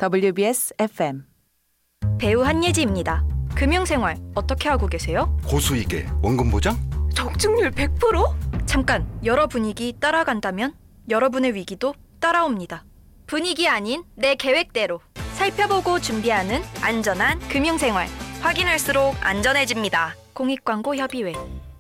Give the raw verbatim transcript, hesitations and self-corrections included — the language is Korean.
더블유비에스 에프엠. 배우 한예지입니다. 금융생활 어떻게 하고 계세요? 고수익에 원금 보장? 적중률 백 퍼센트? 잠깐, 여러 분위기 따라간다면 여러분의 위기도 따라옵니다. 분위기 아닌 내 계획대로 살펴보고 준비하는 안전한 금융생활. 확인할수록 안전해집니다. 공익광고 협의회.